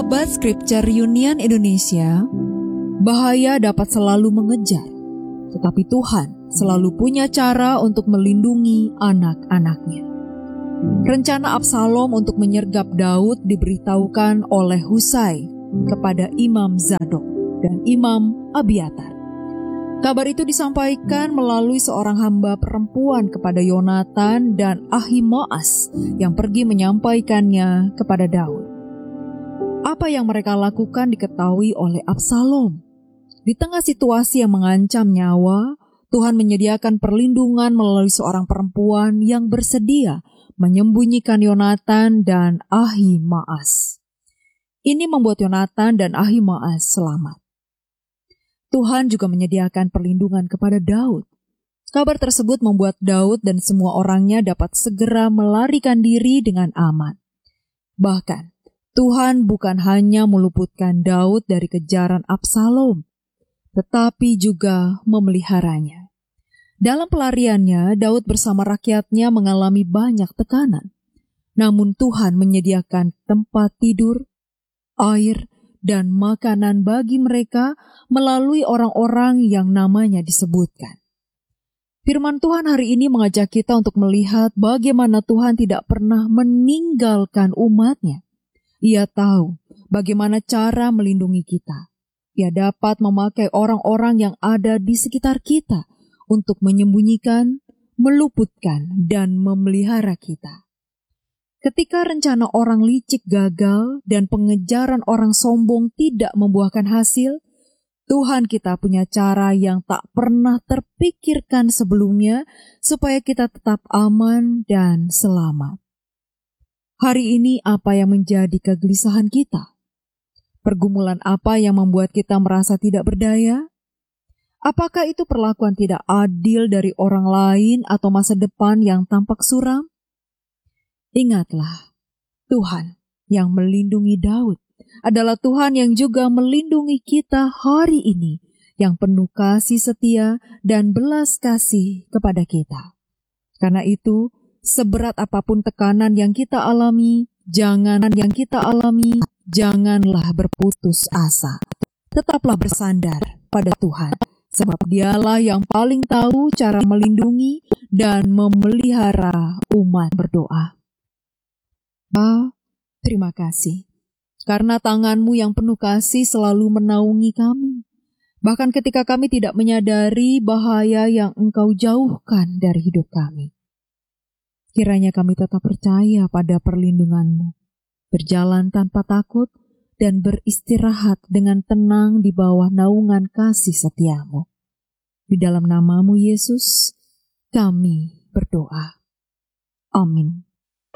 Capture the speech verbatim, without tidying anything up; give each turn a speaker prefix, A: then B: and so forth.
A: Sahabat Scripture Union Indonesia, bahaya dapat selalu mengejar, tetapi Tuhan selalu punya cara untuk melindungi anak-anaknya. Rencana Absalom untuk menyergap Daud diberitahukan oleh Husai kepada Imam Zadok dan Imam Abiatar. Kabar itu disampaikan melalui seorang hamba perempuan kepada Yonatan dan Ahimaas yang pergi menyampaikannya kepada Daud. Apa yang mereka lakukan diketahui oleh Absalom. Di tengah situasi yang mengancam nyawa, Tuhan menyediakan perlindungan melalui seorang perempuan yang bersedia menyembunyikan Yonatan dan Ahimaas. Ini membuat Yonatan dan Ahimaas selamat. Tuhan juga menyediakan perlindungan kepada Daud. Kabar tersebut membuat Daud dan semua orangnya dapat segera melarikan diri dengan aman. Bahkan, Tuhan bukan hanya meluputkan Daud dari kejaran Absalom, tetapi juga memeliharanya. Dalam pelariannya, Daud bersama rakyatnya mengalami banyak tekanan. Namun Tuhan menyediakan tempat tidur, air, dan makanan bagi mereka melalui orang-orang yang namanya disebutkan. Firman Tuhan hari ini mengajak kita untuk melihat bagaimana Tuhan tidak pernah meninggalkan umat-Nya. Ia tahu bagaimana cara melindungi kita. Ia dapat memakai orang-orang yang ada di sekitar kita untuk menyembunyikan, meluputkan, dan memelihara kita. Ketika rencana orang licik gagal dan pengejaran orang sombong tidak membuahkan hasil, Tuhan kita punya cara yang tak pernah terpikirkan sebelumnya supaya kita tetap aman dan selamat. Hari ini apa yang menjadi kegelisahan kita? Pergumulan apa yang membuat kita merasa tidak berdaya? Apakah itu perlakuan tidak adil dari orang lain atau masa depan yang tampak suram? Ingatlah, Tuhan yang melindungi Daud adalah Tuhan yang juga melindungi kita hari ini, yang penuh kasih setia dan belas kasih kepada kita. Karena itu, seberat apapun tekanan yang kita alami, jangan yang kita alami, janganlah berputus asa. Tetaplah bersandar pada Tuhan, sebab Dialah yang paling tahu cara melindungi dan memelihara umat berdoa. Bapa, terima kasih, karena tangan-Mu yang penuh kasih selalu menaungi kami. Bahkan ketika kami tidak menyadari bahaya yang Engkau jauhkan dari hidup kami. Kiranya kami tetap percaya pada perlindungan-Mu, berjalan tanpa takut, dan beristirahat dengan tenang di bawah naungan kasih setia-Mu. Di dalam nama-Mu Yesus, kami berdoa. Amin.